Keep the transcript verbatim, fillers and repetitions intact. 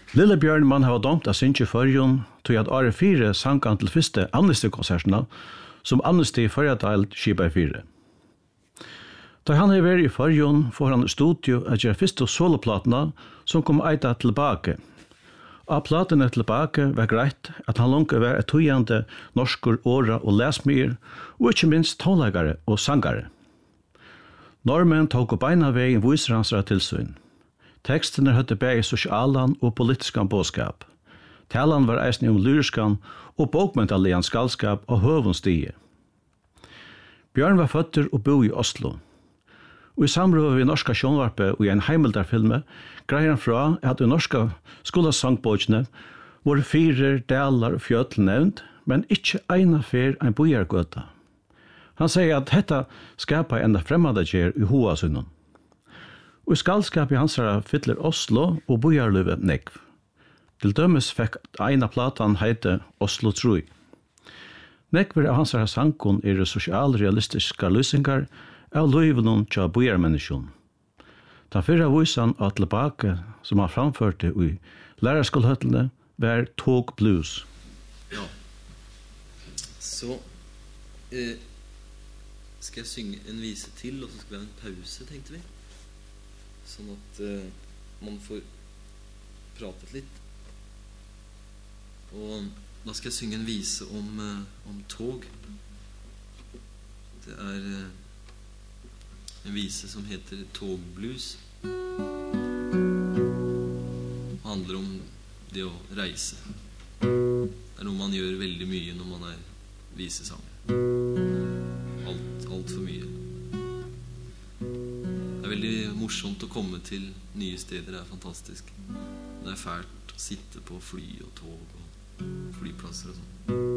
Lille Bjørnmann har dømt av Sinti Førjon til at året fire sankan til første Amnesty-konsertene som Amnesty Førjadal skipa i fire. Da han har vært i Førjon får han studio at gjøre første soloplatene som kom eita tilbake. Av platene tilbake var greit at han langt var et tøyende norsker åra og lesmyr, og ikke minst tonleggere og sangare. Normen tok opp beina veien viser hans tilsyn. Tekstene høtte begge sosialan og politiskan bådskap. Talan var eisen om lyriskan og bokmentalian skallskap og høvundstige. Bjørn var føtter og bo i Oslo. Og i samråd ved norska sjónvarpe og i en heimildarfilme greier han fra at i norska skolasangbåkene var fire dalar og fjøtl nevnt, men ikke eina fer ein bojargøta. Han sier at dette skapar enda fremmande gjer i hoa sunnen. Og i skallskap i hansara fyller Oslo og bojarløve nekv. Til dømes fikk eina platan heite Oslo Trui. Nekver av hansara sankon er sosialrealistiska lysingar av løyvenen tja bojarmenneskjon. Ta fyrra visan av tilbake som han framførte i lærerskolhøtlene var Tog Blues. Ja, så eh, skal jeg synge en vise til, og så skal vi ha en pause, tenkte vi. Sånn at eh, man får pratet litt. Og da skal jeg synge en vise om, eh, om tog. Det er eh, en vise som heter Togblues. Det handler om det å reise. Det er noe man gjør veldig mye når man er visesanger. Alt, alt for mye. Det er veldig morsomt å komme til nye steder, det er fantastisk. Det er fælt å sitte på fly og tog og flyplasser og sånn.